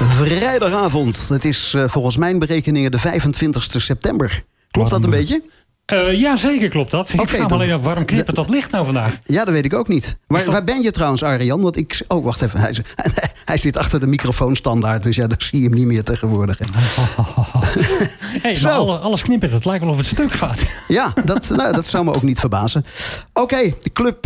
Vrijdagavond. Het is volgens mijn berekeningen de 25 september. Klopt dat een beetje? Ja, zeker klopt dat. Ik vraag me alleen af, waarom knippert dat licht nou vandaag? Ja, dat weet ik ook niet. Waar ben je trouwens, Arjan? Want oh, wacht even. Hij zit achter de microfoonstandaard, dus ja, dan zie je hem niet meer tegenwoordig. Hey, maar alles knippert. Het lijkt wel of het stuk gaat. Ja, dat zou me ook niet verbazen. Oké, club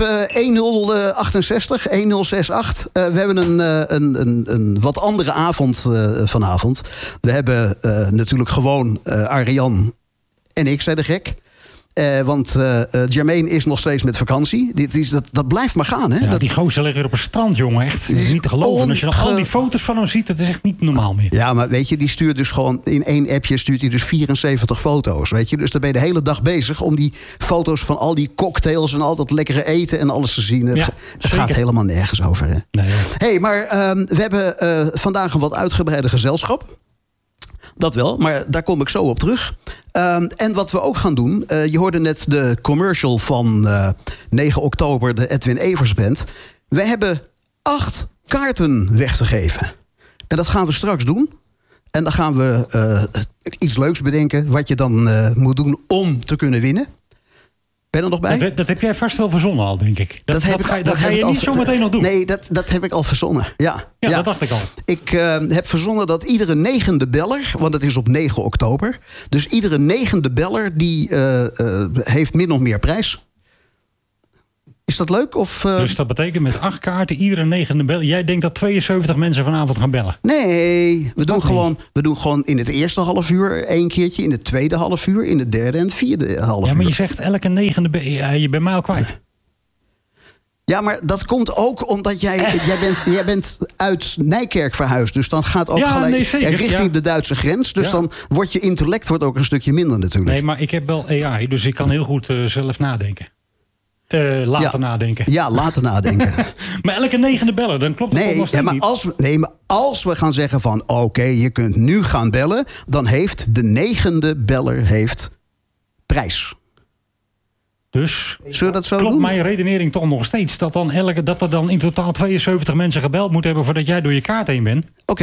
1068, 1068. We hebben een wat andere avond vanavond. We hebben natuurlijk gewoon Arjan en ik, zei de gek. Want Jermaine is nog steeds met vakantie. Dat blijft maar gaan. Hè? Ja, die gozer liggen op een strand, jongen. Echt, dat is niet te geloven. Als je dan al die foto's van hem ziet, dat is echt niet normaal meer. Ja, maar weet je, die stuurt dus gewoon in één appje stuurt hij dus 74 foto's. Weet je? Dus dan ben je de hele dag bezig om die foto's van al die cocktails en al dat lekkere eten en alles te zien. Het gaat helemaal nergens over. Hè? Nee, hey, maar we hebben vandaag een wat uitgebreide gezelschap. Dat wel, maar daar kom ik zo op terug. En wat we ook gaan doen, je hoorde net de commercial van 9 oktober, de Edwin Evers Band. We hebben 8 kaarten weg te geven. En dat gaan we straks doen. En dan gaan we iets leuks bedenken wat je dan moet doen om te kunnen winnen. Ben je er nog bij? Dat heb jij vast wel verzonnen al, denk ik. Dat ga je niet zo meteen nog doen. Nee, dat heb ik al verzonnen. Ja, dat dacht ik al. Ik heb verzonnen dat iedere 9e beller, want het is op 9 oktober... dus iedere 9e beller die heeft min of meer prijs. Is dat leuk? Dus dat betekent met 8 kaarten, iedere 9e beller. Jij denkt dat 72 mensen vanavond gaan bellen? Nee, we doen gewoon in het eerste half uur 1 keertje... in het tweede half uur, in het derde en het vierde half uur. Ja, maar je zegt elke 9e beller, je bent mij al kwijt. Ja, maar dat komt ook omdat jij bent uit Nijkerk verhuisd. Dus dan gaat ook gelijk richting de Duitse grens. Dus dan wordt je intellect ook een stukje minder natuurlijk. Nee, maar ik heb wel AI, dus ik kan heel goed zelf nadenken. Later nadenken. Ja, later nadenken. Maar elke 9e beller, dan klopt het nog steeds niet. Maar als we gaan zeggen van oké, je kunt nu gaan bellen... dan heeft de 9e beller prijs. Dus zullen we dat zo klopt doen? Mijn redenering toch nog steeds... dat er dan in totaal 72 mensen gebeld moeten hebben... voordat jij door je kaart heen bent? Oké.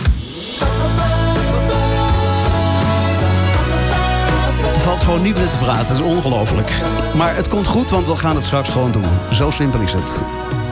Er valt gewoon niet meer te praten, dat is ongelooflijk. Maar het komt goed, want we gaan het straks gewoon doen. Zo simpel is het.